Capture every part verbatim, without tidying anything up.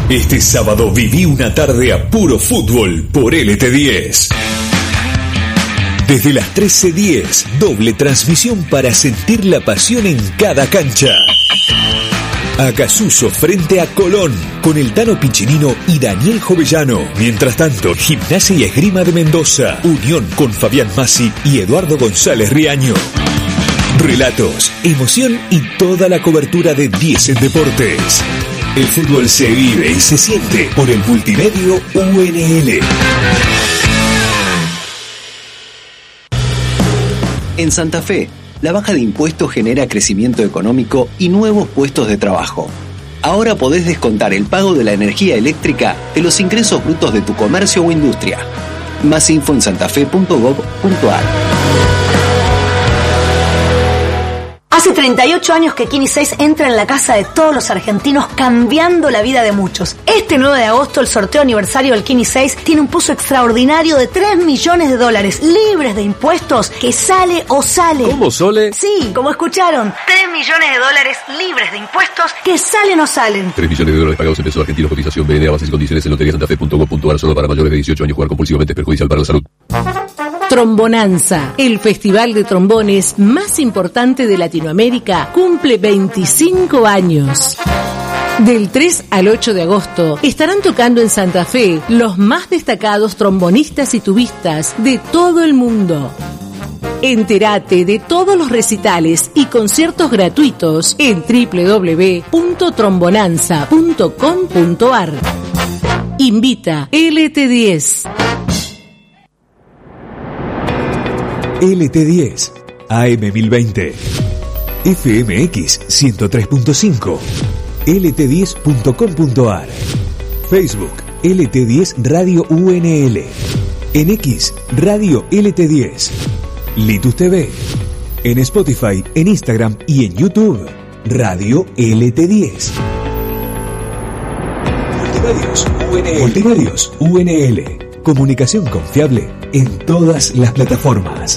Este sábado viví una tarde a puro fútbol por L T diez. Desde las trece diez, doble transmisión para sentir la pasión en cada cancha. Acasuso frente a Colón, con el Tano Piccinino y Daniel Jovellano. Mientras tanto, Gimnasia y Esgrima de Mendoza, Unión con Fabián Massi y Eduardo González Riaño. Relatos, emoción y toda la cobertura de diez en Deportes. El fútbol se vive y se siente por el multimedio U N L. En Santa Fe, la baja de impuestos genera crecimiento económico y nuevos puestos de trabajo. Ahora podés descontar el pago de la energía eléctrica de los ingresos brutos de tu comercio o industria. Más info en santafe punto gob punto ar. Hace treinta y ocho años que Kini seis entra en la casa de todos los argentinos, cambiando la vida de muchos. Este nueve de agosto, el sorteo aniversario del Kini seis tiene un pozo extraordinario de tres millones de dólares, libres de impuestos, que sale o sale. ¿Cómo, Sole? Sí, como escucharon, tres millones de dólares libres de impuestos, que salen o salen. tres millones de dólares pagados en pesos argentinos, cotización B N A, bases y condiciones en lotería santafe punto gob punto ar, solo para mayores de dieciocho años. Jugar compulsivamente es perjudicial para la salud. Trombonanza, el festival de trombones más importante de Latinoamérica, cumple veinticinco años. Del tres al ocho de agosto estarán tocando en Santa Fe los más destacados trombonistas y tubistas de todo el mundo. Entérate de todos los recitales y conciertos gratuitos en doble u doble u doble u punto trombonanza punto com punto ar. Invita L T diez. L T diez, A M mil veinte, F M X ciento tres punto cinco, L T diez punto com punto ar, Facebook L T diez Radio U N L, en X Radio L T diez, Litus T V, en Spotify, en Instagram y en YouTube Radio L T diez. Multimedios U N L. Multimedios U N L. Comunicación confiable en todas las plataformas.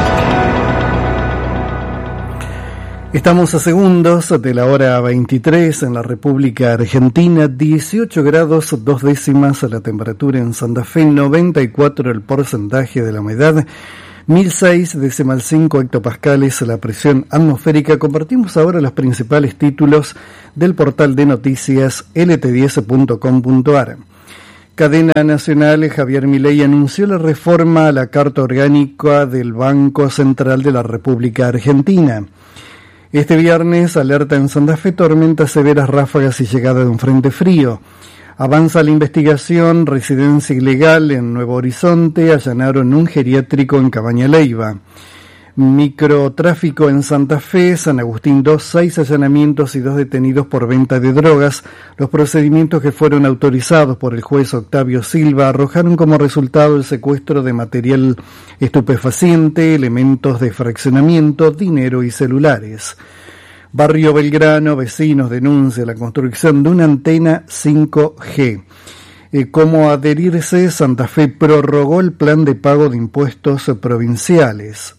Estamos a segundos de la hora veintitrés en la República Argentina, dieciocho grados dos décimas la temperatura en Santa Fe, noventa y cuatro el porcentaje de la humedad, mil seis decimal cinco hectopascales la presión atmosférica. Compartimos ahora los principales títulos del portal de noticias L T diez punto com punto ar. Cadena nacional, Javier Milei anunció la reforma a la Carta Orgánica del Banco Central de la República Argentina. Este viernes alerta en Santa Fe tormentas severas, ráfagas y llegada de un frente frío. Avanza la investigación, residencia ilegal en Nuevo Horizonte, allanaron un geriátrico en Cabaña Leiva. Microtráfico en Santa Fe, San Agustín dos, seis allanamientos y dos detenidos por venta de drogas. Los procedimientos que fueron autorizados por el juez Octavio Silva arrojaron como resultado el secuestro de material estupefaciente, elementos de fraccionamiento, dinero y celulares. Barrio Belgrano, vecinos denuncian la construcción de una antena cinco G. Eh, ¿Cómo adherirse? Santa Fe prorrogó el plan de pago de impuestos provinciales.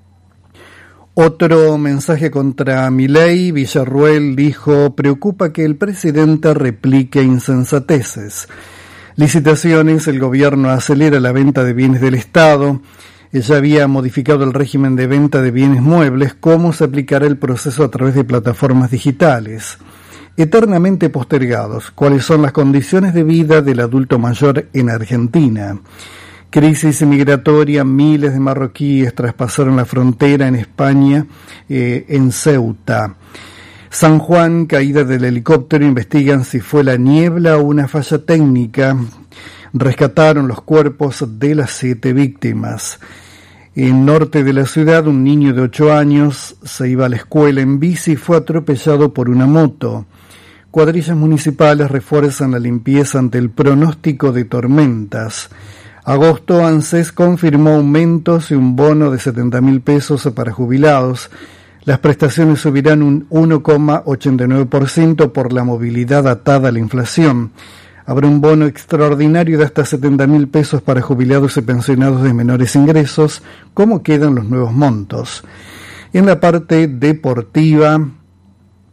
Otro mensaje contra Milei, Villarruel dijo, preocupa que el presidente replique insensateces. Licitaciones, el gobierno acelera la venta de bienes del Estado. Ya había modificado el régimen de venta de bienes muebles. ¿Cómo se aplicará el proceso a través de plataformas digitales? Eternamente postergados. ¿Cuáles son las condiciones de vida del adulto mayor en Argentina? Crisis migratoria, miles de marroquíes traspasaron la frontera en España, eh, en Ceuta. San Juan, caída del helicóptero, investigan si fue la niebla o una falla técnica. Rescataron los cuerpos de las siete víctimas. En norte de la ciudad, un niño de ocho años se iba a la escuela en bici y fue atropellado por una moto. Cuadrillas municipales refuerzan la limpieza ante el pronóstico de tormentas. Agosto, ANSES confirmó aumentos y un bono de setenta mil pesos para jubilados. Las prestaciones subirán un uno coma ochenta y nueve por ciento por la movilidad atada a la inflación. Habrá un bono extraordinario de hasta setenta mil pesos para jubilados y pensionados de menores ingresos. ¿Cómo quedan los nuevos montos? En la parte deportiva,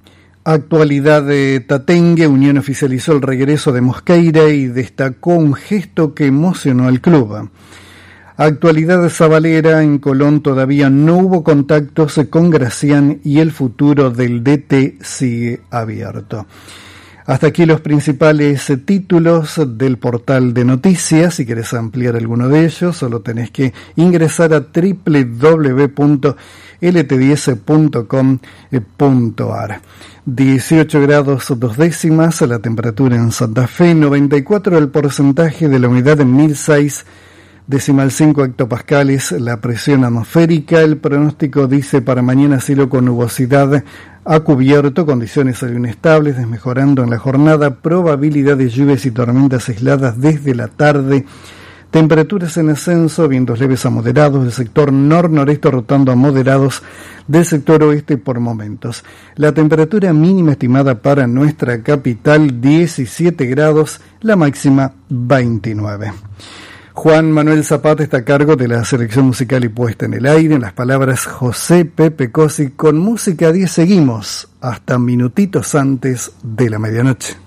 Actualidad de Tatengue, Unión oficializó el regreso de Mosqueira y destacó un gesto que emocionó al club. Actualidad de Zabalera, en Colón todavía no hubo contactos con Gracián y el futuro del D T sigue abierto. Hasta aquí los principales títulos del portal de noticias. Si querés ampliar alguno de ellos, solo tenés que ingresar a doble u doble u doble u punto ele te diez punto com punto a r. dieciocho grados dos décimas la temperatura en Santa Fe, noventa y cuatro el porcentaje de la humedad en mil seis decimal cinco hectopascales la presión atmosférica. El pronóstico dice para mañana cielo con nubosidad a cubierto, condiciones algo inestables, desmejorando en la jornada, probabilidad de lluvias y tormentas aisladas desde la tarde, temperaturas en ascenso, vientos leves a moderados del sector nor-noreste rotando a moderados del sector oeste por momentos. La temperatura mínima estimada para nuestra capital diecisiete grados, la máxima veintinueve. Juan Manuel Zapata está a cargo de la selección musical y puesta en el aire. En las palabras José Pepe Cosi, con música diez seguimos hasta minutitos antes de la medianoche.